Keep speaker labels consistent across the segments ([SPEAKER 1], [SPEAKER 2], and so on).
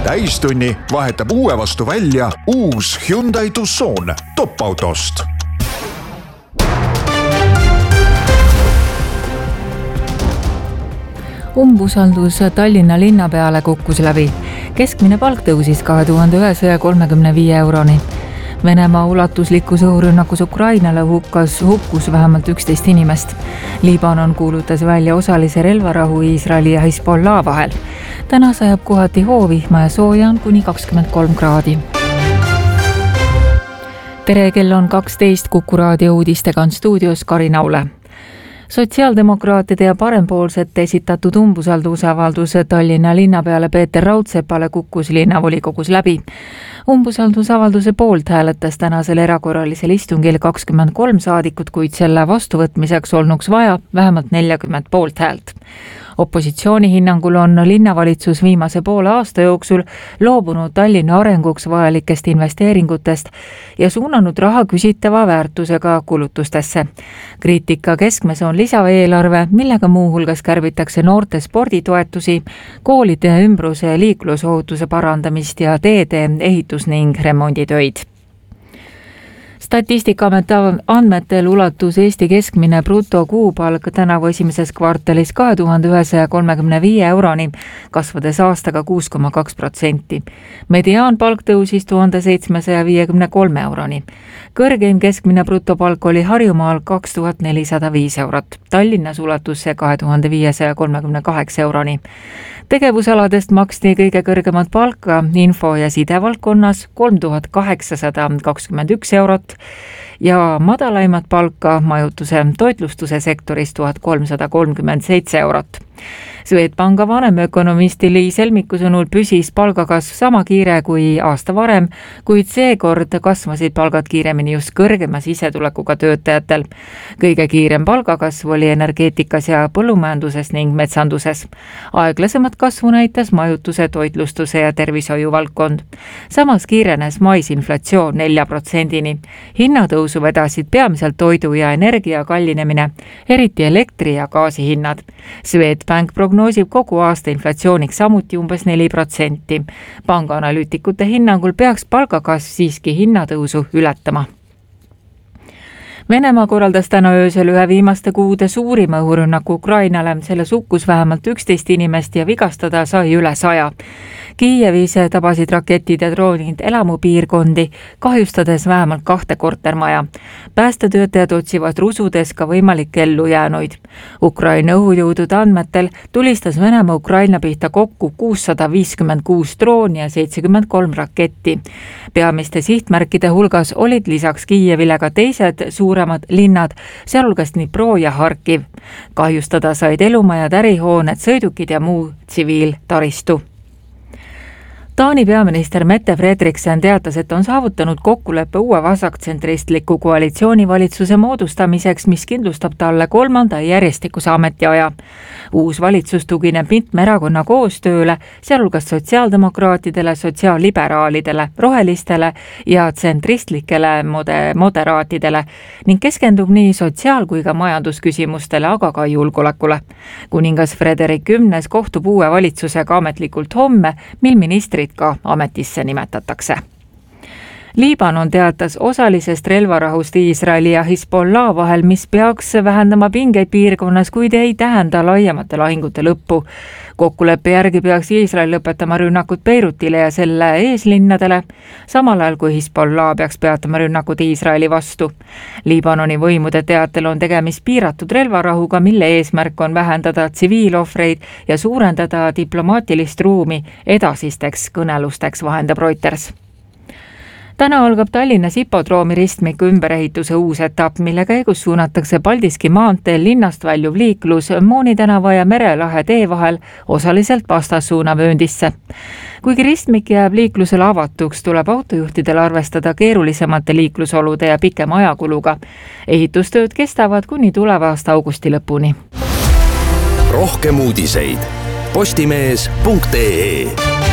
[SPEAKER 1] Täistunni vahetab uue vastu välja uus Hyundai Tucson top-autost.
[SPEAKER 2] Umbusaldus Tallinna linna peale kukkus läbi. Keskmine palk tõusis 2135 euroni. Venemaa ulatuslikus õhurünnakus Ukrainale hukkus vähemalt 11 inimest. Liibanon kuulutas välja osalise relvarahu Iisraeli ja Hezbollah vahel. Täna sajab kohati hoovihma ja sooja on kuni 23 kraadi. Tere, kell on 12, Kuku raadio uudistega on stuudios Karin Aule. Sotsiaaldemokraatide ja parempoolsete esitatud umbusaldusavaldus Tallinna linnapeale Peeter Raudsepale kukkus linnavolikogus läbi. Umbusaldusavalduse poolt hääletas tänasel erakorralisel istungil 23 saadikut, kuid selle vastuvõtmiseks olnuks vaja vähemalt 40 poolthäält. Opositsiooni hinnangul on linnavalitsus viimase poole aasta jooksul loobunud Tallinna arenguks vajalikest investeeringutest ja suunanud raha küsitava väärtusega kulutustesse. Kriitika keskmes on lisaeelarve, millega muuhulgas kärbitakse noorte sporditoetusi, koolide ümbruse ja liiklusohutuse parandamist ja teede ehitus ning remonditöid. Statistikaameti andmetel ulatus Eesti keskmine brutokuupalk tänavu esimeses kvartalis 2135 euroni, kasvades aastaga 6,2%. Mediaanpalk tõusis 1753 euroni. Kõrgeim keskmine brutopalk oli Harjumaal 2405 eurot. Tallinnas ulatus see 2538 euroni. Tegevusaladest maksti kõige kõrgemat palka info- ja sidevaldkonnas 3821 eurot ja madalaimat palka majutuse toitlustuse sektoris 1337 eurot. Swedbanka vanemökonomisti Liis Helmiku sõnul püsis palgakasv sama kiire kui aasta varem, kuid seekord kasvasid palgad kiiremini just kõrgema sissetulekuga töötajatel. Kõige kiirem palgakasv oli energeetikas ja põllumajanduses ning metsanduses. Aeglasemat kasvu näitas majutuse, toitlustuse ja tervishoiu valdkond. Samas kiirenes maisinflatsioon 4%-ni. Hinnatõusu vedasid peamiselt toidu ja energia kallinemine, eriti elektri ja gaasi hinnad. Swedbank prognoosib kogu aasta inflatsiooniks samuti umbes 4%. Pangaanalüütikute hinnangul peaks palgakasv siiski hinnatõusu ületama. Venemaa korraldas täna öösel ühe viimaste kuude suurima õhurünnaku Ukrainale. Selles hukkus vähemalt 11 inimest ja vigastada sai üle 100. Kiievis tabasid raketid ja droonid elamupiirkondi, kahjustades vähemalt 2 kortermaja. Päästetöötajad otsivad rusudes ka võimalik ellu jäänuid. Ukraina õhujõudude andmetel tulistas Venemaa Ukraina pihta kokku 656 drooni ja 73 raketti. Peamiste sihtmärkide hulgas olid lisaks Kiievile ka teised suuremad linnad, sealhulgas Dnipro ja Harkiv. Kahjustada said elumajad, ärihooned, sõidukid ja muu tsiviiltaristu. Taani peaminister Mette Frederiksen teatas, et on saavutanud kokkuleppe uue vasaktsentristliku koalitsioonivalitsuse moodustamiseks, mis kindlustab talle 3. järjestikuse ametiaja. Uus valitsus tugineb mitme erakonna koostööle, sealhulgas sotsiaaldemokraatidele, sotsiaalliberaalidele, rohelistele ja tsentristlikele moderaatidele ning keskendub nii sotsiaal- kui ka majandusküsimustele, aga ka julgeolekule. Kuningas Frederik 10. kohtub uue valitsusega ametlikult homme, mil ministrid ka ametisse nimetatakse. Liibanon teatas osalisest relvarahust Iisraeli ja Hezbollah vahel, mis peaks vähendama pingeid piirkonnas, kuid ei tähenda laiemate lahingute lõppu. Kokkuleppe järgi peaks Iisrael lõpetama rünnakud Beirutile ja selle eeslinnadele, samal ajal kui Hezbollah peaks peatama rünnakud Iisraeli vastu. Liibanoni võimude teatel on tegemist piiratud relvarahuga, mille eesmärk on vähendada tsiviilohvreid ja suurendada diplomaatilist ruumi edasisteks kõnelusteks, vahendab Reuters. Täna algab Tallinnas hipodroomi ristmiku ümberehituse uus etapp, mille käigus suunatakse Paldiski maanteel linnast väljuv liiklus Mooni tänava ja Merelahe tee vahel osaliselt vastassuunavööndisse. Kuigi ristmik jääb liiklusele avatuks, tuleb autojuhtidel arvestada keerulisemate liiklusolude ja pikema ajakuluga. Ehitustööd kestavad kuni tuleva aasta augusti lõpuni.
[SPEAKER 3] Rohkem uudiseid postimees.ee.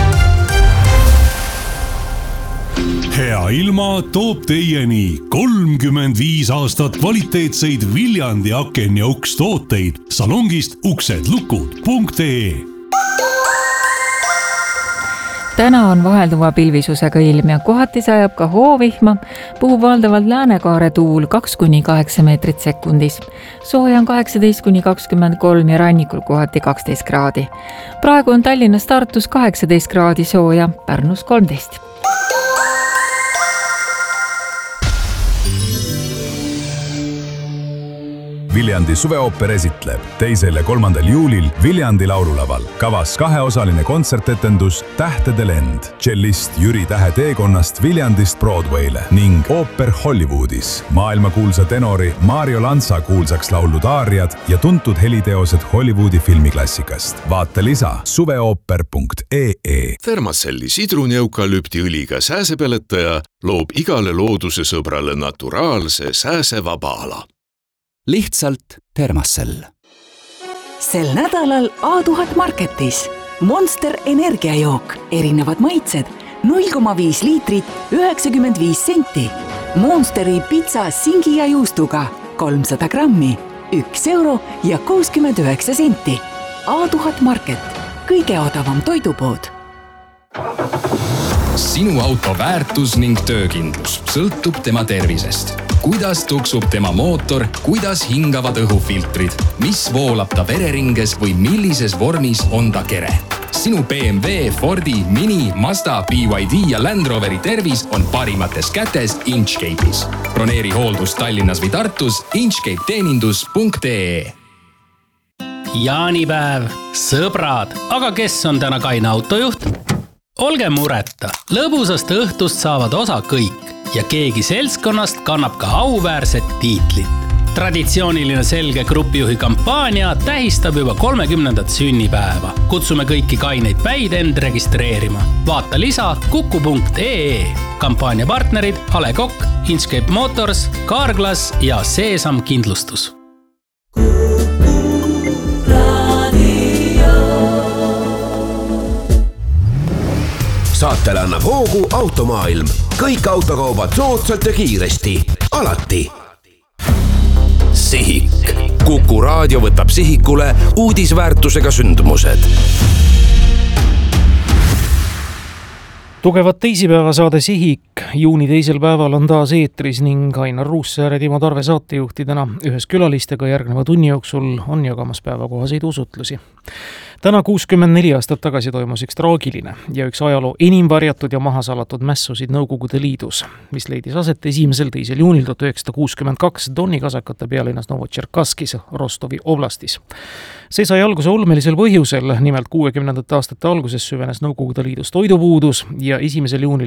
[SPEAKER 4] Hea ilma toob teieni 35 aastat kvaliteetseid Viljandi aken- ja ukstooteid salongist uksedlukud.ee.
[SPEAKER 2] Täna on vahelduva pilvisusega ilm ja kohati sajab ka hoovihma, puhub valdavalt Läänekaare tuul 2–8 meetrit sekundis. Sooja on 18–23 ja rannikul kohati 12 kraadi. Praegu on Tallinnas Tartus 18 kraadi sooja, Pärnus 13.
[SPEAKER 5] Viljandi suveooper esitleb 2. ja 3. juulil Viljandi laululaval. Kavas 2-osaline kontsertetendus Tähtede lend, tšellist Jüri Tähe teekonnast Viljandist Broadway'le ning ooper Hollywoodis. Maailmakuulsa tenori Mario Lanza kuulsaks laulud aariad ja tuntud heliteosed Hollywoodi filmiklassikast. Vaata lisa suveooper.ee.
[SPEAKER 6] Thermacelli sidruneukalüptiõliga sääsepeletaja loob igale looduse sõbrale naturaalse sääsevaba ala.
[SPEAKER 3] Lihtsalt Thermacell.
[SPEAKER 7] Sel nädalal A1000 Marketis Monster energiajook, erinevad maitsed, 0,5 liitrit, 95 senti. Monsteri pitsa singi ja juustuga, 300 grammi, 1 euro ja 69 senti. A1000 Market, kõige odavam toidupood.
[SPEAKER 3] Sinu auto väärtus ning töökindlus sõltub tema tervisest. Kuidas tuksub tema mootor, kuidas hingavad õhufiltrid, mis voolab ta vereringes või millises vormis on ta kere. Sinu BMW, Fordi, Mini, Mazda, BYD ja Land Roveri tervis on parimates kätes Inchcape'is. Broneeri hooldus Tallinnas või Tartus inchcapeteenindus.ee.
[SPEAKER 8] Jaanipäev, sõbrad, aga kes on täna kaine autojuht? Olge mureta, lõbusast õhtust saavad osa kõik ja keegi seltskonnast kannab ka auväärset tiitlit. Traditsiooniline selge grupijuhi kampaania tähistab juba 30. sünnipäeva. Kutsume kõiki kaineid päid end registreerima. Vaata lisa kuku.ee. Kampaania partnerid Ale Kokk, Inchcape Motors, Carglass ja Seesam kindlustus.
[SPEAKER 9] Saatele annab hoogu Automaailm. Kõik autokaubad soodsalt ja kiiresti. Alati. Sihik. Kuku raadio võtab sihikule uudisväärtusega sündmused.
[SPEAKER 10] Tugevat teisipäeva saade Sihik juuni 2. päeval on taas eetris ning Ainar Ruussaar ja Timo Tarve saatejuhtidena ühes külalistega järgneva tunni jooksul on jagamas päevakohaseid usutlusi. Täna 64 aastat tagasi toimus üks traagiline ja üks ajaloo enim varjatud ja maha salatud mässusid Nõukogude Liidus, mis leidis aset 1. 2. juunil 1962 Doni kasakate pealinnas Novotšerkaskis Rostovi oblastis. See sai alguse ulmelisel põhjusel, nimelt 60. aastate alguses süvenes Nõukogude Liidus toidupuudus ja 1. juunil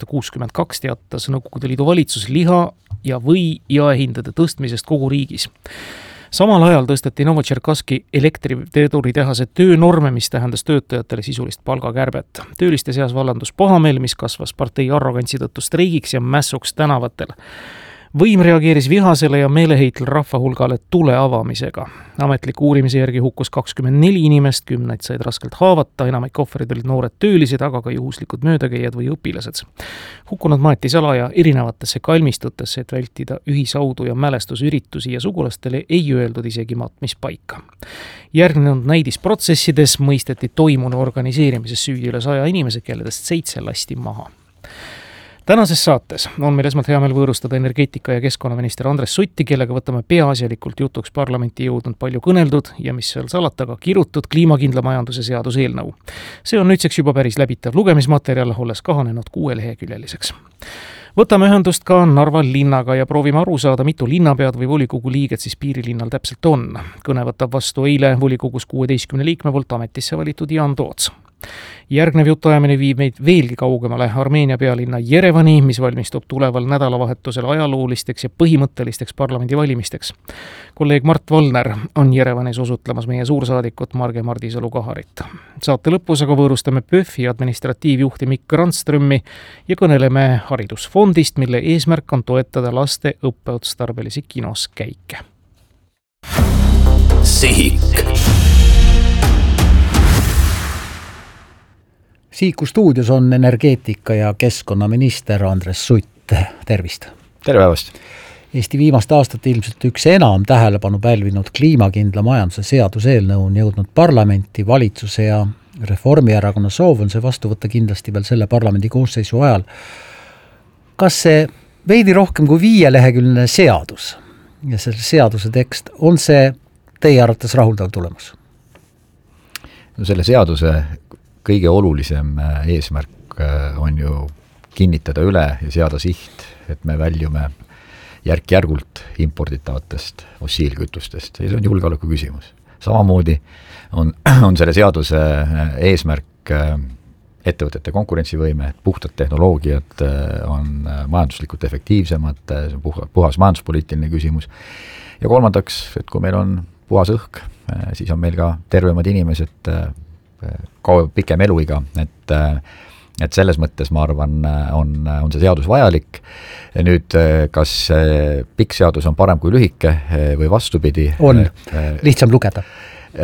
[SPEAKER 10] 1962 teatas Nõukogude Liidu valitsus liha ja või jaehindade tõstmisest kogu riigis. Samal ajal tõsteti Novotšerkaski elektriteeduritehase töönorme, mis tähendas töötajatele sisulist palgakärbet. Tööliste seas vallandus pahameel, mis kasvas partei arrogantsi tõttu streigiks ja mässuks tänavatel. Võim reageeris vihasele ja meeleheitel rahva hulgale tule avamisega. Ametliku uurimise järgi hukkus 24 inimest, 10 said raskelt haavata, enamik ohvrid olid noored töölised, aga ka juhuslikud möödakäijad või õpilased. Hukkunud maeti salaja erinevatesse kalmistutesse, et vältida ühisaudu ja mälestusüritusi ja sugulastele ei öeldud isegi matmispaika. Järgnenud näidisprotsessides mõisteti toimunu organiseerimises süüdi üle 100 inimese, kelledest 7 lasti maha. Tänases saates on meil esmalt hea meel võõrustada energeetika- ja keskkonnaminister Andres Sutti, kellega võtame peaasjalikult jutuks parlamenti jõudnud palju kõneldud ja mis seal salata ka kirutud kliimakindla majanduse seaduseelnõu. See on nüüdseks juba päris läbitav lugemismaterjal, olles kahanenud 6 leheküljeliseks. Võtame ühendust ka Narva linnaga ja proovime aru saada, mitu linnapead või volikogu liiget siis piirilinnal täpselt on. Kõne võtab vastu eile volikogus 16 liikme poolt ametisse valitud Jaan Toots. Järgnev jutuajamine viib meid veelgi kaugemale Armeenia pealinna Jerevani, mis valmistub tuleval nädalavahetusel ajaloolisteks ja põhimõttelisteks parlamendivalimisteks. Kolleeg Mart Volner on Jerevanis osutlemas meie suursaadikut Marge Mardisalu-Kaharit. Saate lõpus aga võõrustame PÖFi administratiivjuhti Mikk Randströmmi ja kõneleme haridusfondist, mille eesmärk on toetada laste õppeotstarbelisi kinos käike.
[SPEAKER 9] Sihik.
[SPEAKER 11] Sihiku stuudios on energeetika- ja keskkonnaminister Andres Sutt. Tervist!
[SPEAKER 12] Tere päevast!
[SPEAKER 11] Eesti viimaste aastate ilmselt üks enam tähelepanu pälvinud kliimakindla majanduse seaduseelnõu on jõudnud parlamenti, valitsuse ja Reformierakonna soov on see vastu võtta kindlasti veel selle parlamendi koosseisu ajal. Kas see veidi rohkem kui 5-leheküljeline seadus ja selle seaduse tekst, on see teie arvates rahuldav tulemus?
[SPEAKER 12] No selle seaduse kõige olulisem eesmärk on ju kinnitada üle ja seada siht, et me väljume järk-järgult imporditavatest fossiilkütustest ja see on julgeoleku küsimus. Samamoodi on selle seaduse eesmärk ettevõtete konkurentsivõime, puhtad tehnoloogiad on majanduslikult efektiivsemad, see on puhas majanduspoliitiline küsimus. Ja kolmandaks, et kui meil on puhas õhk, siis on meil ka tervemad inimesed, pikem eluiga, et selles mõttes ma arvan, on see seadus vajalik. Nüüd, kas pikk seadus on parem kui lühike või vastupidi?
[SPEAKER 11] On, lihtsam lugeda.